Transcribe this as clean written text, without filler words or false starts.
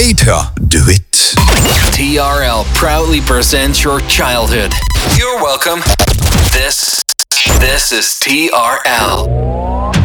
Beter, do it. TRL proudly presents your childhood. You're welcome. This is TRL.